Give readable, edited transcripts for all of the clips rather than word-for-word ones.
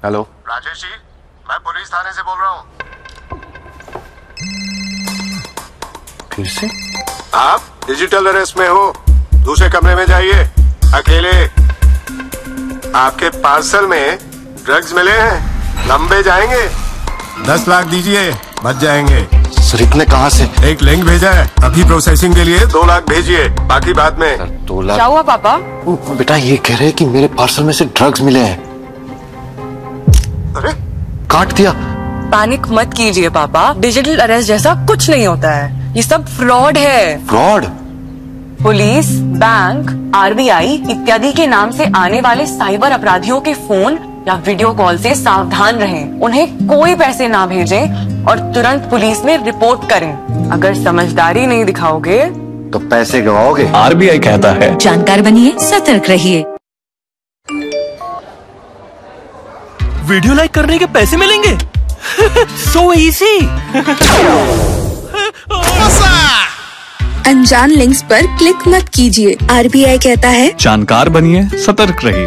Hello Rajesh ji, मैं police थाने से बोल रहा हूँ। फिर से? आप डिजिटल अरेस्ट में हो, दूसरे कमरे में जाइए, अकेले। आपके पार्सल में ड्रग्स मिले हैं, लंबे जाएंगे। 10 लाख दीजिए, बच जाएंगे। सर इतने कहाँ से? एक लिंक भेजा है, अभी प्रोसेसिंग के लिए 2 लाख भेजिए, बाकी बाद में। सर 2 लाख? क्या हुआ पापा? बेटा ये कह रहे हैं कि मेरे पार्सल में से ड्रग्स मिले हैं। अरे काट दिया। पैनिक मत कीजिए पापा, डिजिटल अरेस्ट जैसा कुछ नहीं होता है, ये सब फ्रॉड है। फ्रॉड? पुलिस, बैंक, आरबीआई इत्यादि के नाम से आने वाले साइबर अपराधियों के फोन या वीडियो कॉल से सावधान रहें। उन्हें कोई पैसे ना भेजें और तुरंत पुलिस में रिपोर्ट करें। अगर समझदारी नहीं दिखाओगे तो पैसे गवाओगे। आरबीआई कहता है जानकार बनिए, सतर्क रहिए। वीडियो लाइक करने के पैसे मिलेंगे? So easy. अनजान लिंक्स पर क्लिक मत कीजिए, आरबीआई कहता है जानकार बनिए, सतर्क रहिए।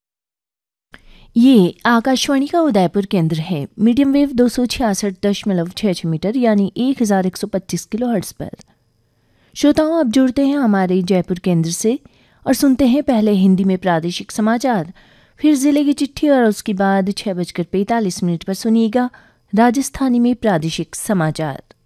ये आकाशवाणी का उदयपुर केंद्र है। मीडियम वेव 266.66 मीटर यानी 1125 किलोहर्ट्ज पर। श्रोताओं, अब जुड़ते हैं हमारे जयपुर केंद्र से और सुनते हैं पहले हिंदी में प्रादेशिक समाचार, फिर जिले की चिट्ठी और उसके बाद 6:45 पर सुनिएगा राजस्थानी में प्रादेशिक समाचार।